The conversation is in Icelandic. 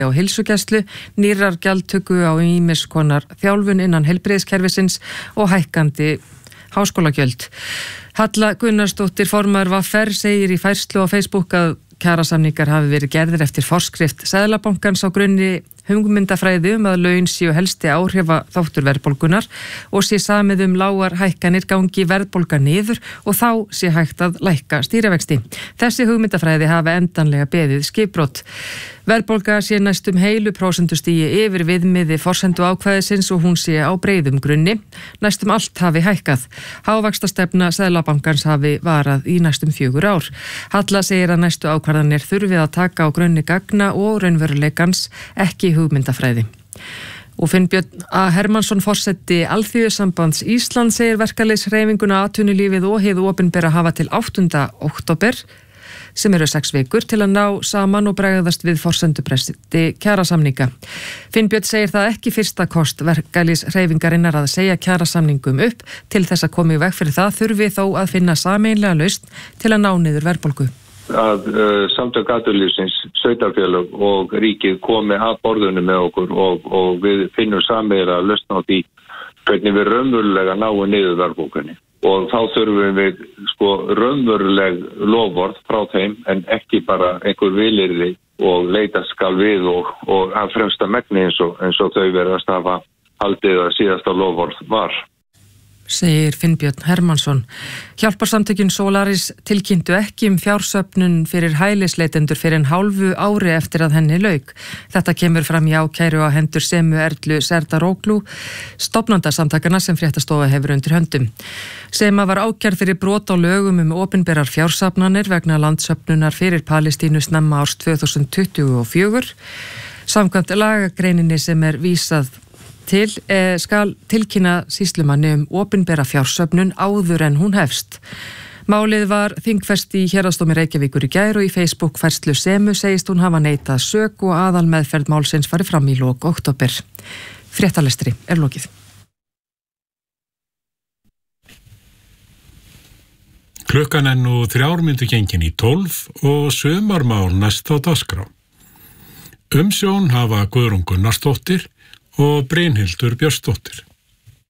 á heilsugæslu, nýrrar gjaldtöku á ýmis konar þjálfun innan heilbrigðiskerfisins og hækkandi háskólagjöld. Halla Gunnarsdóttir formaður VR segir í færslu á Facebook að kjarasamningar hafi verið gerðir eftir forskrift Seðlabankans á grunni hugmyndafræði að laun séu helsti áhrifa þáttur verðbólgunar og sé samið lágar hækkanir gangi verðbólga niður og þá sé hægt að lækka stýrivexti. Þessi hugmyndafræði hafi endanlega beðið skipbrot. Verðbólga sé næstum heilu prósentustigi yfir viðmiði forsendu ákvæðisins og hún sé á breiðum grunni. Næstum allt hafi hækkað. Hávaxtastefna Seðlabankans hafi varað í næstum 4 ár. Halla segir að næstu ákvarðanir þurfið að taka á grunni gagna og raunveruleikans, ekki hugmyndafræði. Og Finnbjörn A. Hermannsson forseti Alþýðusambands Íslands segir verkalýðshreyfinguna, atvinnulífið og hið opinbera hafa til 8. október sem eru 6 vikur til að ná saman og bregðast við forsendubresti kjarasamninga. Finnbjörn segir það ekki fyrsta kost verkalýðshreyfingarinnar að segja kjarasamningum upp. Til þess að koma í veg fyrir það þurfi þó að finna sameiginlega lausn til að ná niður verðbólgu. Að samtök atvinnulífsins, sveitarfélög og ríkið komi að borðinu með okkur og við finnum sameiginlega lausn á því hvernig við raunverulega náum niður verðbólgunni. Og þá þurfum við raunveruleg loforð frá þeim en ekki bara einhver vilyrði og leita skal við og að fremsta megni eins og þau verðast hafa haldið að síðasta loforð var. Segir Finnbjörn Hermannsson. Hjálparsamtökin Solaris tilkynntu ekki fjársöfnun fyrir hælisleitendur fyrir hálfu ári eftir að henni lauk. Þetta kemur fram í ákæru á hendur Semu Erlu Serdaróglu, stofnanda samtakana sem Fréttastofa hefur undir höndum. Sema var ákærð fyrir brot á lögum opinberar fjársafnanir vegna landsöfnunar fyrir Palestínu snemma árs 2024. Samkvæmt lagagreininni sem vísað til skal tilkynna sýslumanni opinbera fjársöfnun áður en hún hefst. Málið var þingfest í Héraðsdómi Reykjavíkur í gær og í Facebook-færslu Semu segist hún hafa neitað sök og aðalmeðferð málsins fari fram í lok október. Fréttalestri lokið. Klukkan nú 3:03 gengin í 12 og sumarmál næst á dagskrá. Umsjón hafa Guðrún Gunnarsdóttir og Brynhildur Björnsdóttir.